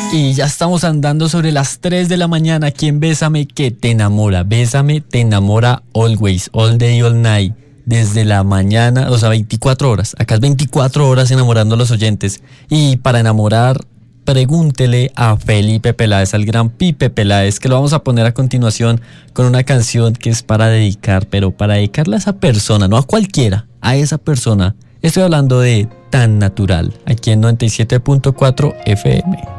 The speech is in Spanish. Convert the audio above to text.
Y ya estamos andando sobre las 3 de la mañana aquí en Bésame que te enamora. Bésame te enamora always, all day, all night. Desde la mañana, o sea, 24 horas. Acá es 24 horas enamorando a los oyentes. Y para enamorar, pregúntele a Felipe Peláez, al gran Pipe Peláez, que lo vamos a poner a continuación con una canción que es para dedicar, pero para dedicarla a esa persona, no a cualquiera, a esa persona. Estoy hablando de Tan Natural, aquí en 97.4 FM.